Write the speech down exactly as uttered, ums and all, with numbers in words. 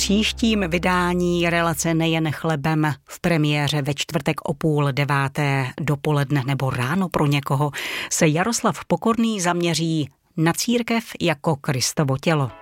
příštím vydání relace Nejen chlebem v premiéře ve čtvrtek o půl deváté dopoledne nebo ráno pro někoho se Jaroslav Pokorný zaměří na církev jako Kristovo tělo.